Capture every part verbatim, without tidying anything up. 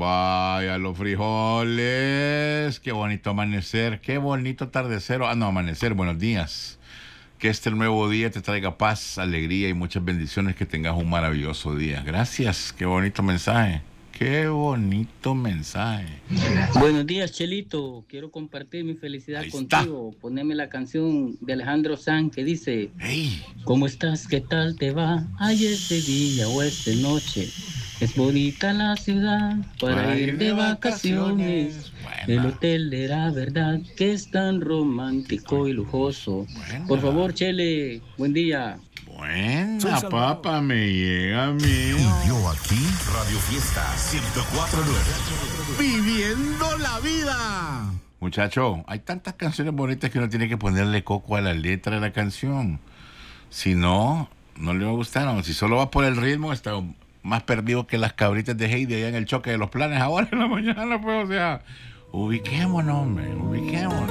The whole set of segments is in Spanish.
Vaya, los frijoles. Qué bonito amanecer, qué bonito atardecer. Ah, no, amanecer, buenos días. Que este nuevo día te traiga paz, alegría y muchas bendiciones. Que tengas un maravilloso día. Gracias, qué bonito mensaje. Qué bonito mensaje. Buenos días, Chelito. Quiero compartir mi felicidad Ahí contigo. está. Poneme la canción de Alejandro Sanz que dice: Hey. ¿Cómo estás? ¿Qué tal te va? Ay, este día o esta noche. Es bonita la ciudad para, para ir de vacaciones. vacaciones. El hotel de la verdad que es tan romántico y lujoso. Buena. Por favor, Chele, buen día. Buena, papa, me llega a mí. Y yo aquí, Radio Fiesta ciento cuatro punto nueve. Viviendo la vida. Muchacho, hay tantas canciones bonitas que uno tiene que ponerle coco a la letra de la canción. Si no, no le va a gustar. Si solo va por el ritmo, está más perdido que las cabritas de Heidi allá en el choque de los planes ahora en la mañana, pues, o sea, ubiquémonos, hombre, ubiquémonos.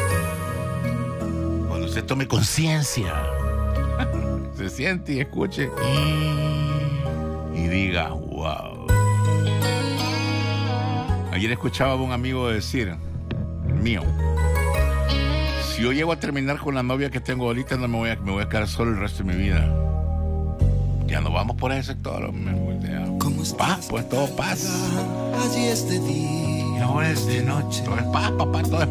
Cuando usted tome conciencia, se siente y escuche y, y diga, wow. Ayer escuchaba a un amigo decir, mío, si yo llego a terminar con la novia que tengo ahorita, no me voy a, me voy a quedar solo el resto de mi vida. Ya no vamos por ese sector. Paz, pues todo paz. Allí este día. Y ahora es de noche. Todo es paz, papá, todo es